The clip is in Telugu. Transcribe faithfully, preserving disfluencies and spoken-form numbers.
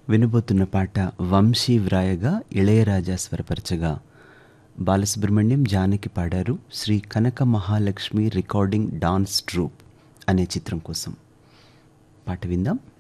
వినబోతున్న పాట వంశీ వ్రాయగా ఇళయరాజా స్వరపరచగా బాలసుబ్రహ్మణ్యం జానకి పాడారు. శ్రీ కనక మహాలక్ష్మి రికార్డింగ్ డాన్స్ ట్రూప్ అనే చిత్రం కోసం పాట విందాం.